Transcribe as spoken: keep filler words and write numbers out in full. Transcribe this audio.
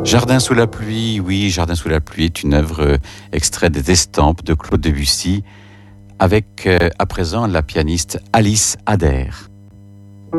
Jardin sous la pluie, oui, Jardin sous la pluie est une œuvre euh, extraite des Estampes de Claude Debussy, avec euh, à présent la pianiste Alice Adair.